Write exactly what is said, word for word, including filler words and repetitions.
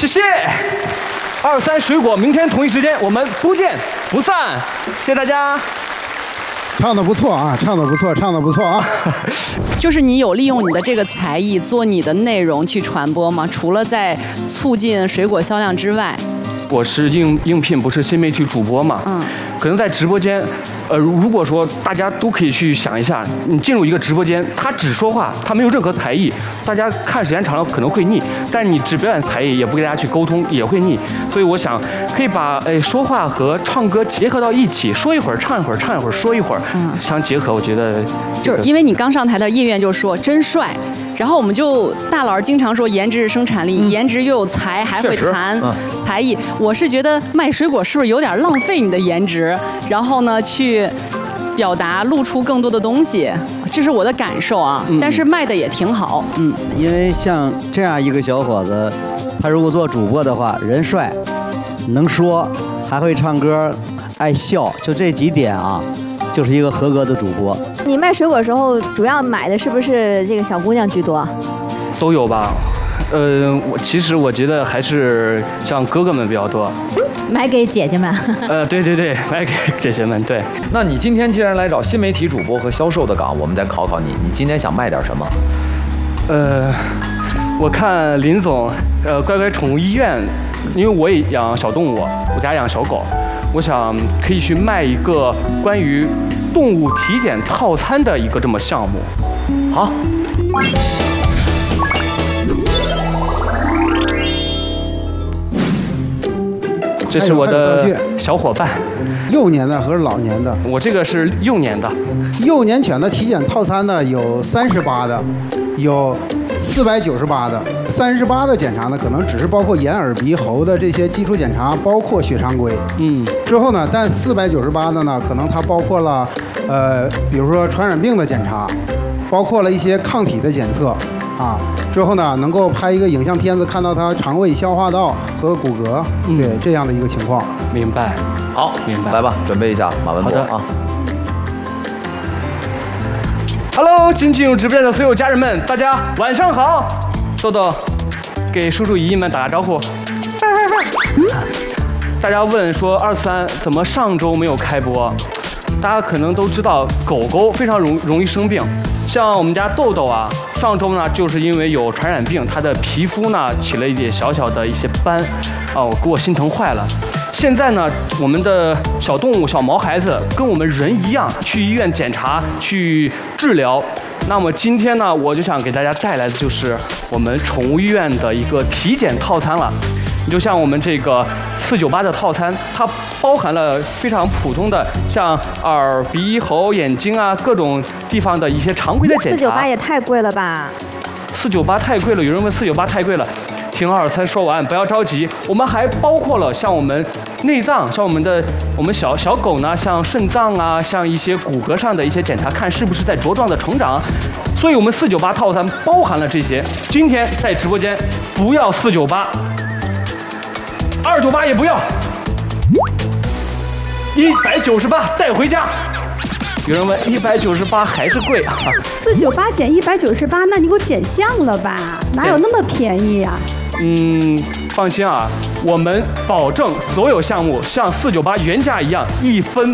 谢谢。二三水果，明天同一时间我们不见不散。谢谢大家。 唱得不错啊，唱得不错，唱得不错啊。 就是你有利用你的这个才艺做你的内容去传播吗？除了在促进水果销量之外， 我是应应聘，不是新媒体主播嘛？嗯，可能在直播间，呃，如果说大家都可以去想一下，你进入一个直播间，他只说话，他没有任何才艺，大家看时间长了可能会腻，但你只表演才艺，也不跟大家去沟通，也会腻。所以我想可以把哎说话和唱歌结合到一起，说一会儿唱一会儿，唱一会儿说一会儿，嗯，相结合，我觉得、这个、 就是因为你刚上台的叶院就说真帅。然后我们就大佬经常说颜值是生产力，嗯、颜值又有才，还会弹才艺。我是觉得卖水果是不是有点浪费你的颜值？然后呢，去表达露出更多的东西，这是我的感受啊。嗯、但是卖的也挺好，嗯。 因为像这样一个小伙子，他如果做主播的话，人帅，能说，还会唱歌，爱笑，就这几点啊。就是一个合格的主播。 你卖水果的时候，主要买的是不是这个小姑娘居多？ 都有吧。呃，我其实我觉得还是像哥哥们比较多。 买给姐姐们。 呃，对对对，买给姐姐们。对。 那你今天既然来找新媒体主播和销售的岗，我们再考考你，你今天想卖点什么？ 呃，我看林总，呃，乖乖宠物医院，因为我也养小动物，我家养小狗。我想可以去卖一个关于动物体检套餐的一个这么项目。好，这是我的小伙伴。 幼年的和老年的？ 我这个是幼年的。 幼年犬的体检套餐呢，有三十八的，有四百九十八的。三十八的检查呢，可能只是包括眼耳鼻喉的这些基础检查，包括血常规。嗯。之后呢，但四百九十八的呢，可能它包括了，呃，比如说传染病的检查，包括了一些抗体的检测，啊，之后呢，能够拍一个影像片子，看到它肠胃、消化道和骨骼，嗯、对这样的一个情况。 明白。 好，明白。来吧，准备一下，马文博啊。 Hello， 新进入直播间的所有家人们，大家晚上好。豆豆，给叔叔姨姨们打个招呼。大家问说二三怎么上周没有开播？大家可能都知道，狗狗非常容容易生病。像我们家豆豆啊，上周呢就是因为有传染病，它的皮肤呢起了一点小小的一些斑，哦，给我心疼坏了。现在呢，我们的小动物、小毛孩子跟我们人一样，去医院检查、去治疗。那么今天呢，我就想给大家带来的就是我们宠物医院的一个体检套餐了。你就像我们这个四九八的套餐，它包含了非常普通的，像耳、鼻、喉、眼睛啊各种地方的一些常规的检查。 四九八也太贵了吧？ 四九八太贵了，有人问四九八太贵了。听二三说完，不要着急，我们还包括了像我们内脏，像我们的我们小小狗呢，像肾脏啊，像一些骨骼上的一些检查，看是不是在茁壮的成长。所以我们四九八套餐包含了这些。今天在直播间不要四九八，二九八也不要，一百九十八带回家。有人问一百九十八还是贵啊？ 四九八减一百九十八，那你给我减项了吧？哪有那么便宜呀、啊？ 嗯，放心啊，我们保证所有项目像四九八原价一样一分